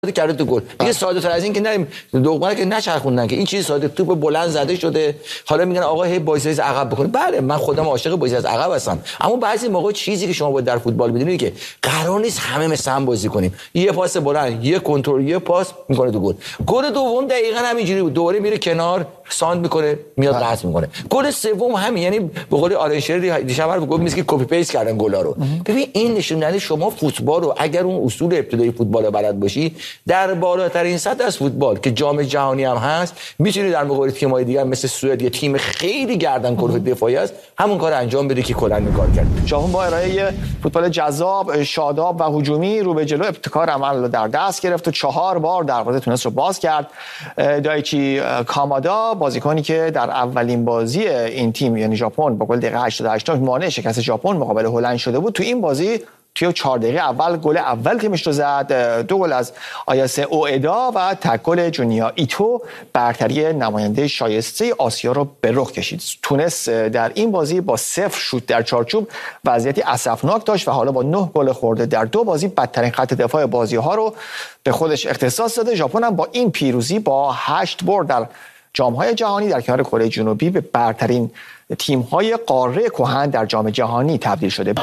کرده تو گل. دیگه ساده تر از این که نریم دوباره که نچرخوندن که این چیز ساده، توپ بلند زده شده، حالا میگن آقا هی بازی از عقب بکنه. بله من خودم عاشق بازی از عقب هستم، اما بعضی موقع چیزی که شما باید در فوتبال بدونید که قرار نیست همه مثل هم بازی کنیم. یه پاس بلند، یه کنترل، یه پاس میکنه تو گل. گل دوم دقیقاً همینجوری بود، دوباره میره کنار، ساند میکنه، میاد قطع میکنه. گل سوم همین، یعنی به قول آرنشری دیشب گفت میگه کپی پیست کردن گلا رو. ببین این نشون دهنده شما فوتبال رو اگر اون اصول ابتدایی فوتبال رو بلد باشی، در بالاترین سطح از فوتبال که جام جهانی هم هست، میتونی در مقابل تیم‌های دیگه مثل سوئد، یه تیم خیلی گردن کلوف دفاعی است، همون کار انجام بده که کلا این کار کرد. ژاپن با ارائه فوتبال جذاب، شاداب و هجومی رو به جلو ابتکار عمل رو در دست گرفت و 4 بار دروازه تونست رو باز کرد. دایچی کامادا بازیکنی که در اولین بازی این تیم یعنی ژاپن با گل دقیقه 88 مانع شکست ژاپن مقابل هلند شده بود، تو این بازی توی 4 دقیقه اول گل اول تیمش رو زد. 2 گل از آیاسه اوئدا و تک گل جونیا ایتو برتری نماینده شایسته آسیا رو به رخ کشید. تونس در این بازی با 0 شوت در چارچوب وضعیتی اسفناک داشت و حالا با 9 گل خورده در 2 بازی بدترین خط دفاع بازی‌ها رو به خودش اختصاص داده. ژاپن هم با این پیروزی با 8 برد در جام‌های جهانی در کنار کره جنوبی به برترین تیم‌های قاره کهن در جام جهانی تبدیل شده.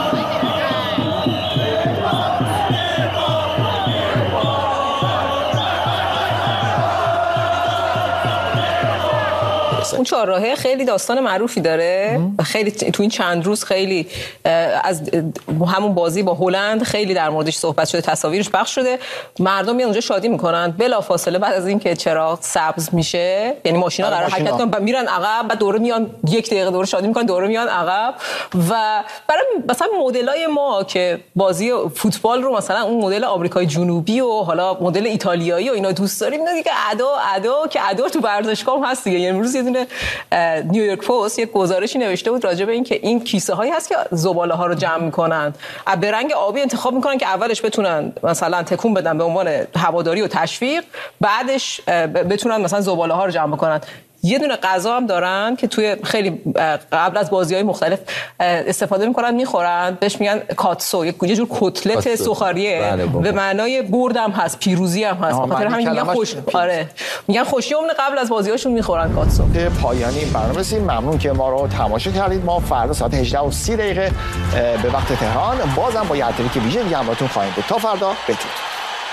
اون چهارراهه خیلی داستان معروفی داره، خیلی تو این چند روز خیلی از همون بازی با هلند خیلی در موردش صحبت شده، تصاویرش پخش شده، مردم میان اونجا شادی میکنن، بلافاصله بعد از اینکه چراغ سبز میشه، یعنی ماشینا قرار حرکت کنن میرن عقب، بعد دوره میان 1 دقیقه دوره شادی میکنن، دوره میان عقب. و برای مثلا مدلای ما که بازی فوتبال رو مثلا اون مدل آمریکای جنوبی و حالا مدل ایتالیایی و اینا دوست داریم، اینا دیگه ادا تو ورزشگاه هست دیگه. امروز یه دونه نیویورک پست یک گزارشی نوشته بود راجع به این که این کیسه هایی هست که زباله ها رو جمع میکنن، به رنگ آبی انتخاب میکنن که اولش بتونن مثلا تکون بدن به عنوان هواداری و تشویق، بعدش بتونن مثلا زباله ها رو جمع بکنن. یه دونه غذا هم دارن که توی خیلی قبل از بازی‌های مختلف استفاده می‌کنن می‌خورن، بهش میگن کاتسو، یه جور کتلت سوخاریه، به معنای برد هم هست، پیروزی هم هست، بخاطر همین میگن میگن خوشیومن قبل از بازی‌هاشون می‌خورن کاتسو. پایانی برنامه رسیدیم. ممنون که ما رو تماشا کردید. ما فردا ساعت 18:30 به وقت تهران بازم با یه تریک ویژه دیگه همراهتون خواهیم بود. تا فردا بدرود.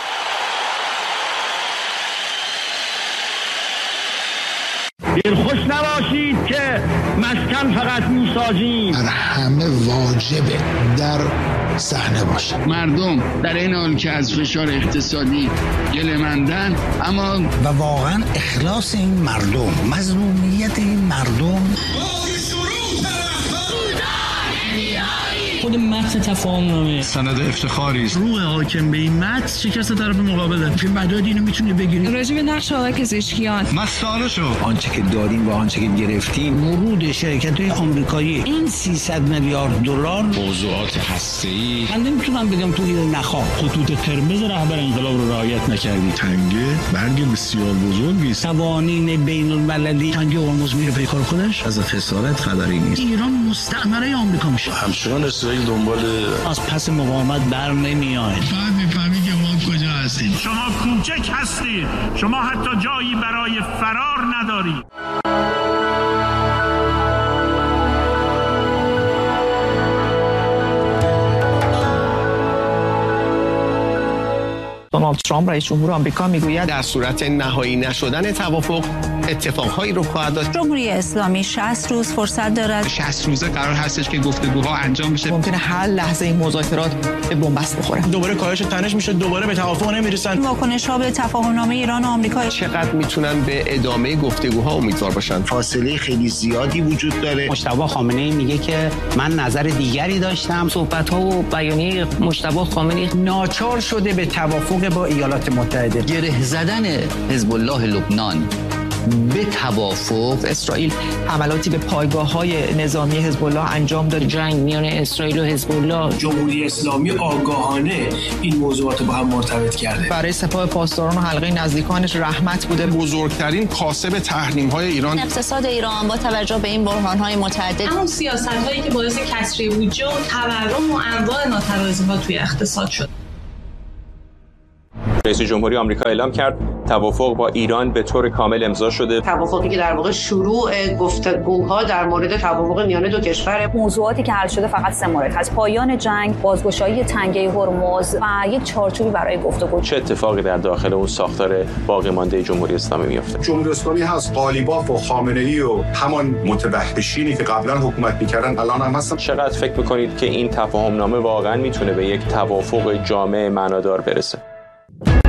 دلخوش نباشید که مسکن فقط میسازیم، در همه واجبه در صحنه باشه. مردم در این حال که از فشار اقتصادی گله‌مندن، اما و واقعا اخلاص این مردم، مظلومیت این مردم، خود متن تفاهمنامه سند افتخاری است. روح حاکم به این متن شکست طرف مقابله. که مداد اینو میتونه بگیری. راجع به نقش آقای پزشکیان مسئله شو آنچه که داریم و آنچه که گرفتیم، ورود شرکت‌های آمریکایی این 300 میلیارد دلار، موضوعات هسته‌ای، من نمیتونم بگم تو این نخواه. خطوط قرمز رهبر انقلاب رو رعایت نکردی. تنگه برگ بسیار بزرگی است. قوانین بین‌المللی تنگه هرمز میره پیکار خودش. از خسارت خبری نیست. ایران مستعمره آمریکا میشه. همچنان اسرائیل دنبال از پس مقاومت بر نمیاد. بعد میفهمی که ما کجا هستیم. شما کوچک هستید، شما حتی جایی برای فرار ندارید. دونالد ترامپ رئیس جمهور آمریکا میگوید در صورت نهایی نشدن توافق اتفاقهایی رو خواهد داشت. جمهوری اسلامی 60 روز فرصت دارد. 60 روزه قرار هستش که گفتگوها انجام بشه. ممکنه هر لحظه این مذاکرات به بنبست بخوره. دوباره کاهش تنش میشه، دوباره به توافق نمیرسن. واکنش‌ها به تفاهم‌نامه ایران و آمریکا چقدر میتونن به ادامه گفتگوها امیدوار باشن؟ فاصله خیلی زیادی وجود داره. مجتبی خامنه‌ای میگه که من نظر دیگری داشتم. صحبت‌ها و بیانیه مجتبی خامنه‌ای ناچار شده به توافق با ایالات متحده. گره زدن حزب الله لبنان به توافق. اسرائیل حملاتی به پایگاه‌های نظامی حزب الله انجام داد. جنگ میان اسرائیل و حزب الله. جمهوری اسلامی آگاهانه این موضوعات با هم مرتبط کرده. برای سپاه پاسداران و حلقه نزدیکانش رحمت بوده. بزرگترین کاسب تحریم‌های ایران. اقتصاد ایران با توجه به این بحران‌های متعدد، همون سیاست‌هایی که باعث کسری بودجه و تورم و انواع ناتوازی‌ها توی اقتصاد شد. رئیس جمهوری آمریکا اعلام کرد توافق با ایران به طور کامل امضا شده. توافقی که در واقع شروع گفتگوها در مورد توافق میان دو کشور. موضوعاتی که حل شده فقط 3 مورد هست: پایان جنگ، بازگشایی تنگه هرمز و یک چارچوبی برای گفتگو. چه اتفاقی در داخل اون ساختار باقی مانده جمهوری اسلامی میفته؟ جمهوری اسلامی هست، قالیباف و خامنه‌ای و همان متوحشینی که قبلا حکومت می‌کردن الان هم هستن. چقدر فکر می‌کنید که این تفاهم نامه واقعا میتونه به یک توافق جامع معنادار برسه؟